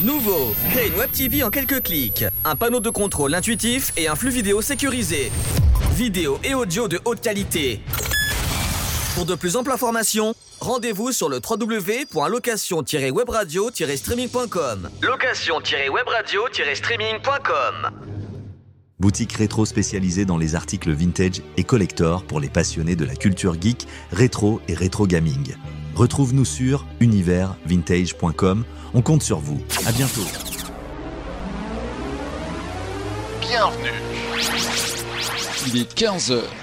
Nouveau, créez une web TV en quelques clics. Un panneau de contrôle intuitif et un flux vidéo sécurisé. Vidéo et audio de haute qualité. Pour de plus amples informations, rendez-vous sur le www.location-webradio-streaming.com. Location-webradio-streaming.com. Boutique rétro spécialisée dans les articles vintage et collector pour les passionnés de la culture geek, rétro et rétro gaming. Retrouve-nous sur universvintage.com. On compte sur vous. À bientôt. Bienvenue. Il est 15h.